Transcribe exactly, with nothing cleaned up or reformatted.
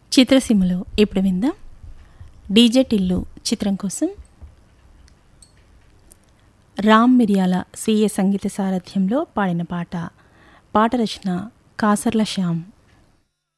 చిత్రసీమలో ఇప్పుడు విందాం డీజే టిల్లు చిత్రం కోసం రామ్ మిర్యాల స్వీయ సంగీత సారథ్యంలో పాడిన పాట. పాట రచన కాసర్ల శ్యామ్.